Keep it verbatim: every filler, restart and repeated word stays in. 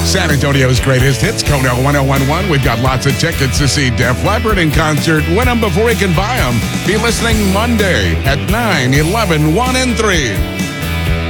San Antonio's greatest hits, Kono ten eleven. We've got lots of tickets to see Def Leppard in concert. Win them before we can buy them. Be listening Monday at nine, eleven, one, and three.